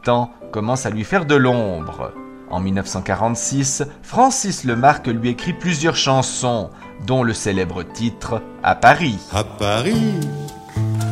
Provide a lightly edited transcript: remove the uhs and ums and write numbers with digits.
temps commence à lui faire de l'ombre. En 1946, Francis Lemarque lui écrit plusieurs chansons, dont le célèbre titre « À Paris ». À Paris,